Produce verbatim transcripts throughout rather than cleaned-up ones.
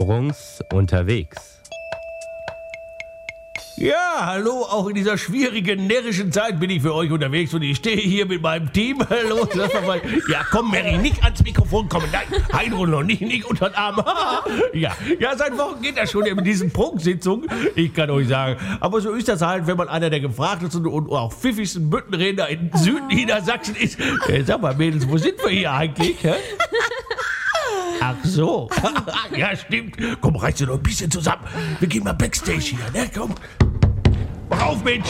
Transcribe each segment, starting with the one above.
Brunks unterwegs. Ja, hallo, auch in dieser schwierigen, närrischen Zeit bin ich für euch unterwegs und ich stehe hier mit meinem Team. Hallo, lass mal. Ja, komm, Mary, nicht ans Mikrofon kommen. Nein, Heidrun noch nicht, nicht unter den Arm. Ja, ja, seit Wochen geht das schon in diesen Prunksitzungen. Ich kann euch sagen, aber so ist das halt, wenn man einer der gefragtesten und auch pfiffigsten Büttenredner in Südniedersachsen ist. Äh, sag mal, Mädels, wo sind wir hier eigentlich? Hä? Ach so. Ja, stimmt. Komm, reiß dir noch ein bisschen zusammen. Wir gehen mal Backstage hier, ne? Komm. Mach auf, Mensch.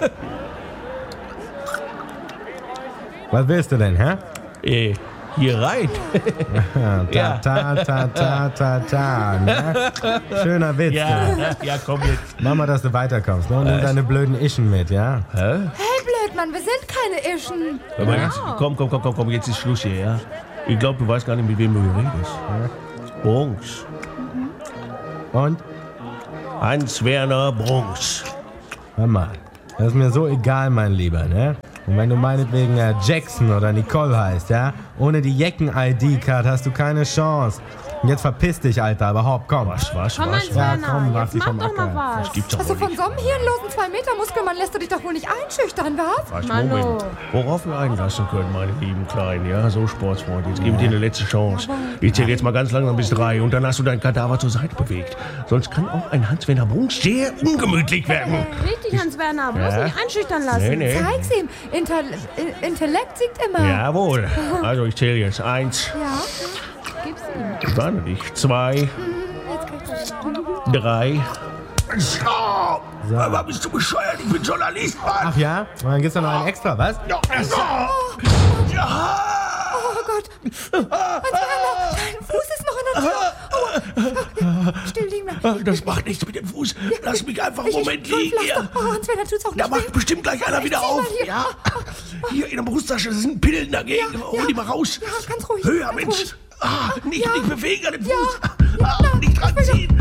Was willst du denn, hä? Äh, hier rein. ta, ta, ta, ta, ta, ta, ne? Schöner Witz. Ja, ja, ja, komm jetzt. Mach mal, dass du weiterkommst, ne? Und nimm deine blöden Ischen mit, ja? Hä? Hey, Blödmann, wir sind keine Ischen. Hör mal, jetzt, komm, komm, komm, komm, komm, jetzt ist Schluss hier, ja? Ich glaube, du weißt gar nicht, mit wem du hier redest. Brunks. Und? Hans-Werner Brunks. Hör mal, das ist mir so egal, mein Lieber, ne? Und wenn du meinetwegen äh, Jackson oder Nicole heißt, ja? Ohne die Jecken-I D-Card hast du keine Chance. Und jetzt verpiss dich, Alter, überhaupt, komm. Was, was, Komm, was? Hans-Werner, Ja, komm, lass jetzt dich mach vom doch mal Acker. was. Das gibt's doch Also wohl von nicht. so einem hirnlosen zwei Meter Muskelmann lässt du dich doch wohl nicht einschüchtern, was? Was, Mano. Moment. Worauf wir einlassen können, meine lieben Kleinen, ja? So, Sportsfreunde, jetzt gebe ich dir eine letzte Chance. Ich zähle jetzt mal ganz langsam bis drei und dann hast du deinen Kadaver zur Seite bewegt. Sonst kann auch ein Hans-Werner Brunks sehr ungemütlich werden. Richtig, Hans-Werner, bloß Ja. nicht einschüchtern lassen. Nee, nee. Zeig's ihm. Inter In- Intellekt siegt immer. Jawohl. Also, ich zähle jetzt. Eins, Ja. Gib's ihm. warte nicht. Zwei, Jetzt kann ich das. drei. So. Aber bist du bescheuert? Ich bin Journalist, Mann. Ach ja? Und dann gibt's da noch einen extra, was? Ja. Ja. Oh Gott. Hans-Werner, dein Fuß ist noch in der Tür. Oh. Still liegen bleiben. Das macht nichts mit dem Fuß. Lass mich einfach einen Ich- Moment ich- liegen hier. Pflaster. Oh, Hans-Werner tut's auch Da nicht macht weh. bestimmt gleich einer wieder zieh mal auf. hier. Ja. Hier in der Brusttasche sind Pillen dagegen. Hol die mal raus. Ja, ganz ruhig, Höher, ganz Mensch. ruhig. Ah, nicht, Ja. nicht bewegen an dem Ja. Fuß. Ja, Ah, nicht dran ich will doch- ziehen.